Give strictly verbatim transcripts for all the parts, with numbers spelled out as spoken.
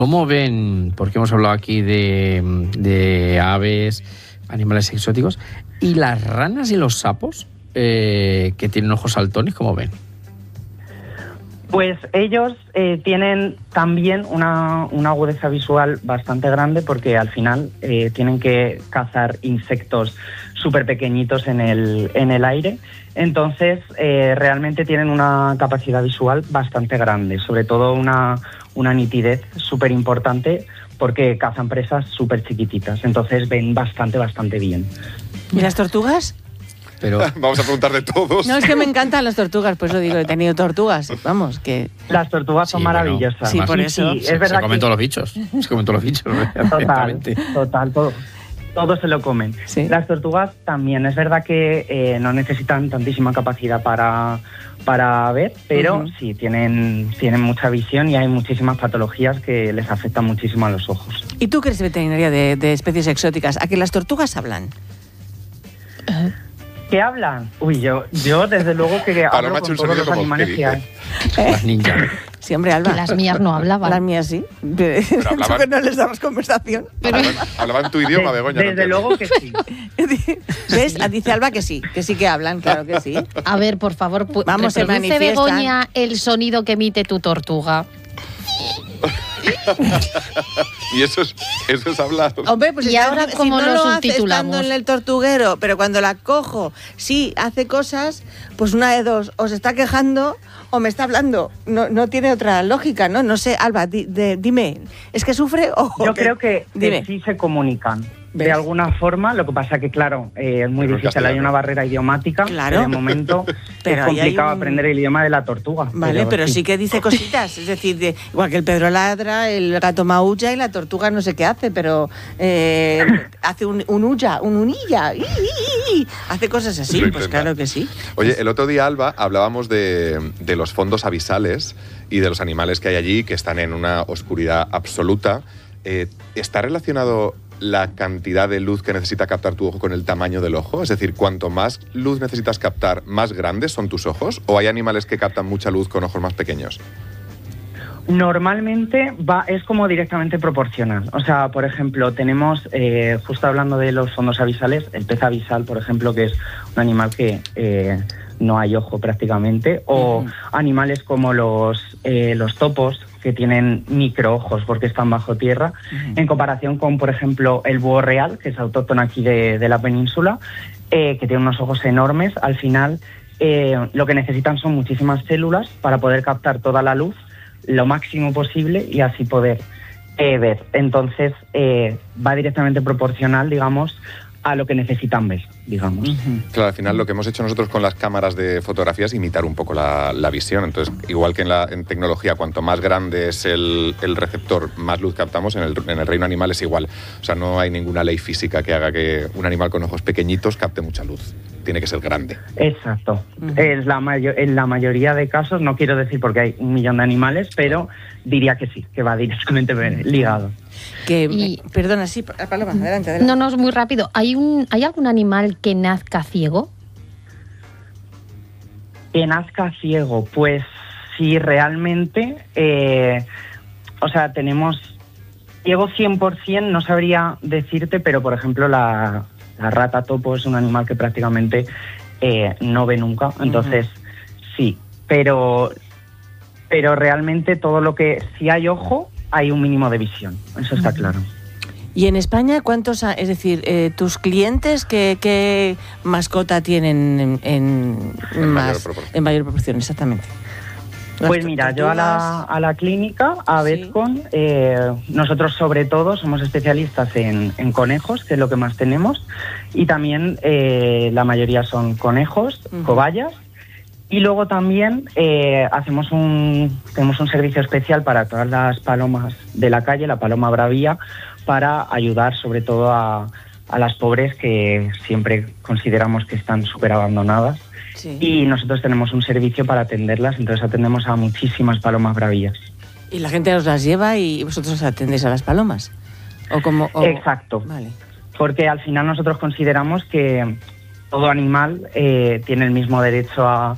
¿Cómo ven, porque hemos hablado aquí de, de aves, animales exóticos, y las ranas y los sapos, eh, que tienen ojos saltones, cómo ven? Pues ellos eh, tienen también una, una agudeza visual bastante grande porque al final eh, tienen que cazar insectos súper pequeñitos en el, en el aire. Entonces, eh, realmente tienen una capacidad visual bastante grande, sobre todo una, una nitidez súper importante porque cazan presas súper chiquititas. Entonces, ven bastante, bastante bien. ¿Y las tortugas? Pero... Vamos a preguntar de todos. No, es que me encantan las tortugas, por eso digo, he tenido tortugas. Vamos, que... Las tortugas son Sí, maravillosas. bueno, Sí, por Sí, eso. sí, Se, es verdad se comen que... todos los bichos. Se comen todos los bichos. Total, perfectamente. total, todo. Todos se lo comen. Sí. Las tortugas también, es verdad que eh, no necesitan tantísima capacidad para, para ver, pero Uh-huh. sí, tienen, tienen mucha visión y hay muchísimas patologías que les afectan muchísimo a los ojos. ¿Y tú que eres veterinaria de, de especies exóticas, a que las tortugas hablan? ¿Qué hablan? Uy, yo, yo desde luego que hablo Paloma ha hecho con un todos sonido los como, animales ¿qué que hay. dice? Las ninjas. Sí, hombre, Alba. Que las mías no hablaban. Las mías sí. Pero hablaban. que no les damos conversación. Pero Hablaban, hablaban tu idioma, De- Begoña. no desde entiendo. luego que sí. ¿Ves? Dice Alba que sí, que sí que hablan, claro que sí. a ver, por favor, pu- Vamos, se reproduce, manifiestan. Begoña, el sonido que emite tu tortuga. Y eso es, eso es hablar. Hombre, pues ¿Y está- ahora si cómo no lo lo hace subtitulamos? estando en el tortuguero, pero cuando la cojo, sí, hace cosas, pues una de dos, o se está quejando o me está hablando. No, no tiene otra lógica, ¿no? No sé, Alba, di- de- dime, ¿es que sufre o Yo qué? creo que, que Dime. sí se comunican. ¿Ves? De alguna forma, lo que pasa que, claro, eh, es muy Pero en difícil, hay castellano. una barrera idiomática, Claro. que de momento Pero es ahí hay complicado un- aprender el idioma de la tortuga. Vale, pero sí que dice cositas, es decir, de- igual que el Pedro ladra, el gato maulla y la tortuga no sé qué hace, pero eh, hace un, un ulla, un unilla, i, i, i, hace cosas así, Lo pues intenta. claro que sí. Oye, el otro día, Alba, hablábamos de, de los fondos abisales y de los animales que hay allí que están en una oscuridad absoluta. Eh, ¿Está relacionado la cantidad de luz que necesita captar tu ojo con el tamaño del ojo? Es decir, cuanto más luz necesitas captar, ¿más grandes son tus ojos? ¿O hay animales que captan mucha luz con ojos más pequeños? Normalmente va, es como directamente proporcional. O sea, por ejemplo, tenemos, eh, justo hablando de los fondos abisales, el pez abisal, por ejemplo, que es un animal que eh, no hay ojo prácticamente, o Ujú. animales como los, eh, los topos, que tienen microojos porque están bajo tierra, Ujú. en comparación con, por ejemplo, el búho real, que es autóctono aquí de, de la península, eh, que tiene unos ojos enormes. Al final, eh, lo que necesitan son muchísimas células para poder captar toda la luz lo máximo posible y así poder eh, ver. Entonces, eh, va directamente proporcional, digamos, a lo que necesitan ver, digamos. Claro, al final lo que hemos hecho nosotros con las cámaras de fotografía es imitar un poco la, la visión. Entonces, igual que en, la, en tecnología, cuanto más grande es el, el receptor, más luz captamos, en el, en el reino animal es igual. O sea, no hay ninguna ley física que haga que un animal con ojos pequeñitos capte mucha luz. Tiene que ser grande. Exacto. Ujú. Es la mayo- en la mayoría de casos, no quiero decir porque hay un millón de animales, pero diría que sí, que va directamente ligado. Que, Y- perdona, sí, Paloma, adelante, adelante. No, no, es muy rápido. ¿Hay, un, ¿Hay algún animal que nazca ciego? Que nazca ciego, pues sí, realmente, eh, o sea, tenemos ciego cien por ciento, no sabría decirte, pero por ejemplo la, la rata topo es un animal que prácticamente eh, no ve nunca, entonces sí, pero, pero realmente todo lo que, si hay ojo, hay un mínimo de visión, eso está claro. Y en España, ¿cuántos, ha- es decir, eh, tus clientes, qué, qué mascota tienen en, en, En más, mayor proporción. en mayor proporción, exactamente? Las Pues mira, yo a la, tortugas. a la clínica, a Sí. Betcon, eh, nosotros sobre todo somos especialistas en, en conejos, que es lo que más tenemos, y también eh, la mayoría son conejos, Ujú. cobayas, y luego también eh, hacemos un, tenemos un servicio especial para todas las palomas de la calle, la paloma bravía, para ayudar sobre todo a, a las pobres que siempre consideramos que están súper abandonadas. Sí. Y nosotros tenemos un servicio para atenderlas, entonces atendemos a muchísimas palomas bravías. Y la gente os las lleva y vosotros atendéis a las palomas. O como, o- Exacto, Vale. porque al final nosotros consideramos que todo animal eh, tiene el mismo derecho a,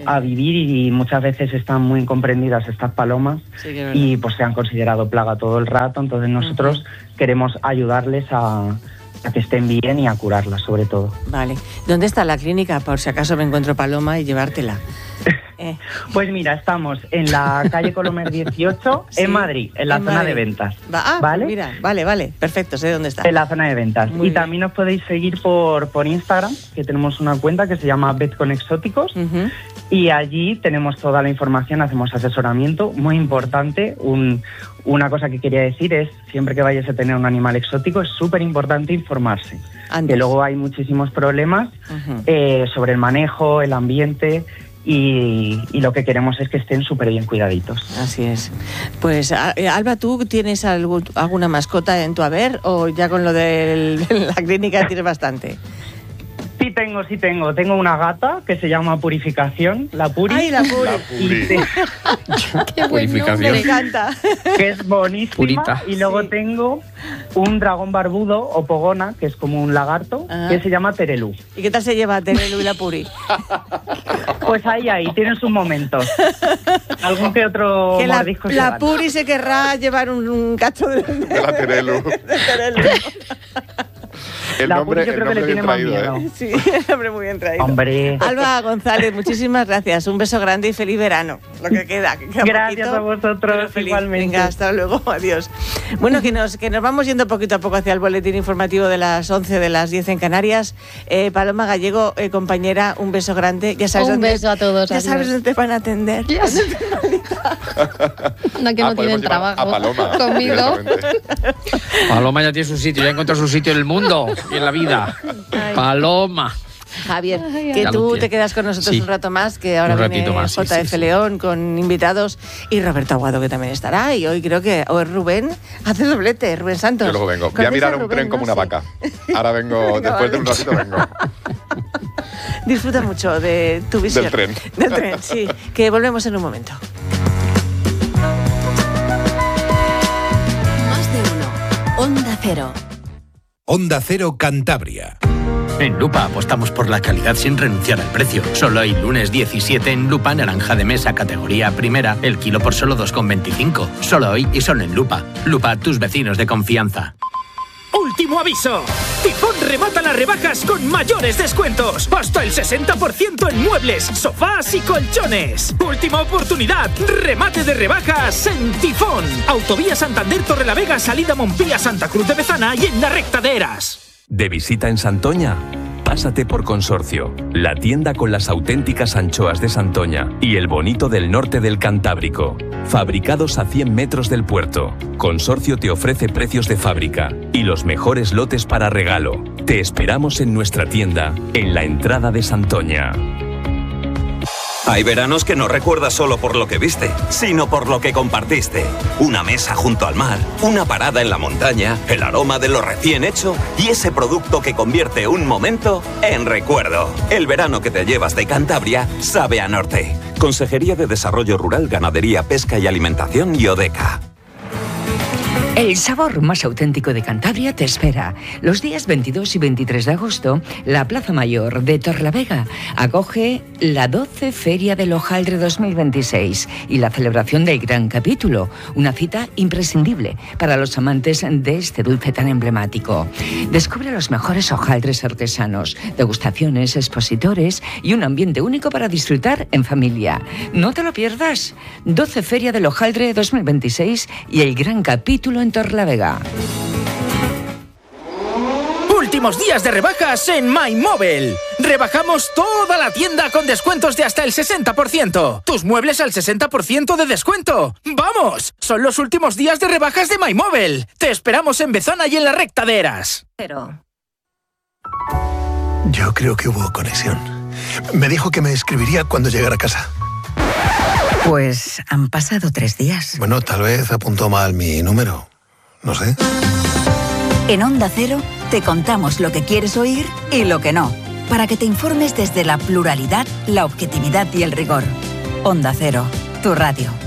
sí. a vivir y muchas veces están muy incomprendidas estas palomas Sí, que y pues se han considerado plaga todo el rato, entonces nosotros uh-huh. queremos ayudarles a, a que estén bien y a curarlas sobre todo. Vale. ¿Dónde está la clínica por si acaso me encuentro paloma y llevártela? Eh. Pues mira, estamos en la calle Colomer dieciocho, sí, en Madrid, en la en zona Madrid. de ventas. Va, ah, ¿vale? Pues mira, vale, vale, perfecto, sé dónde está. En la zona de ventas. Muy y bien. También nos podéis seguir por, por Instagram, que tenemos una cuenta que se llama Vet con Exóticos, uh-huh. y allí tenemos toda la información, hacemos asesoramiento, muy importante. Un, una cosa que quería decir es, siempre que vayas a tener un animal exótico, es súper importante informarse. Antes. Que luego hay muchísimos problemas uh-huh. eh, sobre el manejo, el ambiente... Y, y lo que queremos es que estén súper bien cuidaditos. Así es. Pues, Alba, ¿tú tienes algún, alguna mascota en tu haber o ya con lo de la clínica tienes bastante? Sí tengo, sí tengo. Tengo una gata que se llama Purificación, la Puri. ¡Ay, la Puri! La Puri. Sí. ¡Qué buen nombre! Me encanta. Que es bonísima. Purita. Y luego Sí. tengo un dragón barbudo o pogona, que es como un lagarto, ah. que se llama Terelu. ¿Y qué tal se lleva Terelu y la Puri? Pues ahí, ahí, tienen sus momentos. Algún que otro que mordisco la, se la dan. Puri se querrá llevar un, un cacho de, De la Terelu. de Terelu. El La nombre, Puri yo el creo que le nombre tiene bien más traído, miedo. ¿eh? Sí, el hombre muy bien traído. Hombre. Alba González, muchísimas gracias. Un beso grande y feliz verano. Lo que queda. Que queda Gracias poquito, a vosotros, pero feliz. igualmente. Venga, hasta luego. Adiós. Bueno, que nos, que nos vamos yendo poquito a poco hacia el boletín informativo de las once, de las diez en Canarias. Eh, Paloma Gallego, eh, compañera, un beso grande. Ya sabes Un dónde, beso a todos. Ya adiós. sabes dónde te van a atender. Ya sé. No, que Ah, no podemos tienen llevar trabajo a Paloma, conmigo. directamente. Paloma ya tiene su sitio, ya encontró su sitio en el mundo y en la vida. Ay. Paloma. Javier, Ay, que ay. tú te quedas con nosotros Sí. un rato más, que ahora Un viene ratito más, sí, J F sí, sí. León con invitados y Roberto Aguado, que también estará. Y hoy creo que hoy Rubén hace doblete, Rubén Santos. Yo luego vengo. Voy a ¿Conoces mirar a un Rubén, tren como no? una Sí. vaca. Ahora vengo, Venga, después de un vale. ratito vengo. Disfruta mucho de tu visión. Del tren. Del tren, sí. Que volvemos en un momento. Más de uno. Onda Cero. Onda Cero Cantabria. En Lupa apostamos por la calidad sin renunciar al precio. Solo hoy, lunes diecisiete, en Lupa, naranja de mesa categoría primera, el kilo por solo dos con veinticinco. Solo hoy y solo en Lupa. Lupa, tus vecinos de confianza. ¡Último aviso! Tifón remata las rebajas con mayores descuentos. Hasta el sesenta por ciento en muebles, sofás y colchones. Última oportunidad. Remate de rebajas en Tifón. Autovía Santander Torrelavega, salida Montpía, Santa Cruz de Bezana y en la recta de Eras. ¿De visita en Santoña? Pásate por Consorcio, la tienda con las auténticas anchoas de Santoña y el bonito del norte del Cantábrico. Fabricados a cien metros del puerto, Consorcio te ofrece precios de fábrica y los mejores lotes para regalo. Te esperamos en nuestra tienda, en la entrada de Santoña. Hay veranos que no recuerdas solo por lo que viste, sino por lo que compartiste. Una mesa junto al mar, una parada en la montaña, el aroma de lo recién hecho y ese producto que convierte un momento en recuerdo. El verano que te llevas de Cantabria sabe a norte. Consejería de Desarrollo Rural, Ganadería, Pesca y Alimentación y ODECA. El sabor más auténtico de Cantabria te espera. Los días veintidós y veintitrés de agosto, la Plaza Mayor de Torrelavega acoge la doce Feria del Hojaldre dos mil veintiséis y la celebración del Gran Capítulo, una cita imprescindible para los amantes de este dulce tan emblemático. Descubre los mejores hojaldres artesanos, degustaciones, expositores y un ambiente único para disfrutar en familia. No te lo pierdas. doce Feria del Hojaldre dos mil veintiséis y el Gran Capítulo en Torrelavega. Últimos días de rebajas en MyMobile. Rebajamos toda la tienda con descuentos de hasta el sesenta por ciento. Tus muebles al sesenta por ciento de descuento. ¡Vamos! Son los últimos días de rebajas de MyMobile. Te esperamos en Bezana y en la recta de Eras. Pero... Yo creo que hubo conexión. Me dijo que me escribiría cuando llegara a casa. Pues han pasado tres días. Bueno, tal vez apuntó mal mi número. No sé. En Onda Cero te contamos lo que quieres oír y lo que no, para que te informes desde la pluralidad, la objetividad y el rigor. Onda Cero, tu radio.